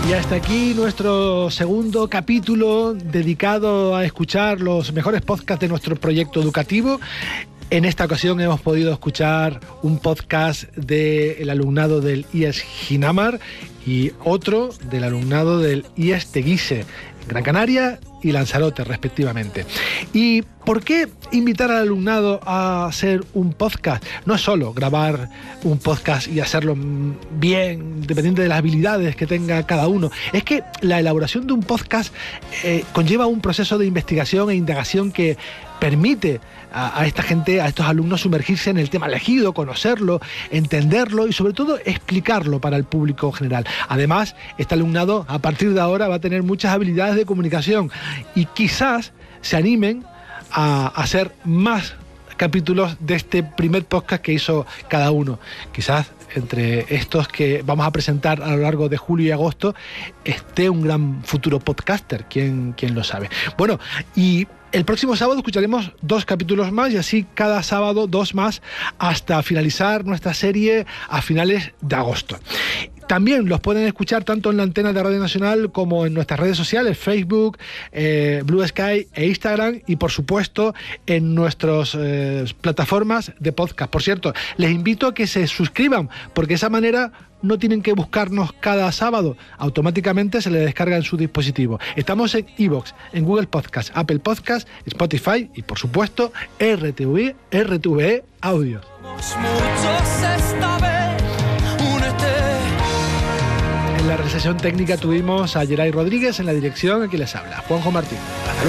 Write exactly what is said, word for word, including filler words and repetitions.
Y hasta aquí nuestro segundo capítulo dedicado a escuchar los mejores podcasts de nuestro proyecto educativo. En esta ocasión hemos podido escuchar un podcast del alumnado del I E S Ginamar y otro del alumnado del I E S Teguise, Gran Canaria y Lanzarote, respectivamente. ¿Y por qué invitar al alumnado a hacer un podcast? No es solo grabar un podcast y hacerlo bien, dependiendo de las habilidades que tenga cada uno. Es que la elaboración de un podcast eh, conlleva un proceso de investigación e indagación que permite a, a esta gente, a estos alumnos, sumergirse en el tema elegido, conocerlo, entenderlo y sobre todo explicarlo para el público general. Además, este alumnado a partir de ahora va a tener muchas habilidades de comunicación y quizás se animen a hacer más capítulos de este primer podcast que hizo cada uno. Quizás entre estos que vamos a presentar a lo largo de julio y agosto esté un gran futuro podcaster, quién, quién lo sabe. Bueno, y el próximo sábado escucharemos dos capítulos más y así cada sábado dos más hasta finalizar nuestra serie a finales de agosto. También los pueden escuchar tanto en la antena de Radio Nacional como en nuestras redes sociales, Facebook, eh, Blue Sky e Instagram, y por supuesto en nuestras eh, plataformas de podcast. Por cierto, les invito a que se suscriban, porque de esa manera no tienen que buscarnos cada sábado, automáticamente se les descarga en su dispositivo. Estamos en iVoox, en Google Podcast, Apple Podcast, Spotify y por supuesto R T V, R T V E Audio. En la realización técnica tuvimos a Geray Rodríguez, en la dirección aquí les habla Juanjo Martín. Hasta luego.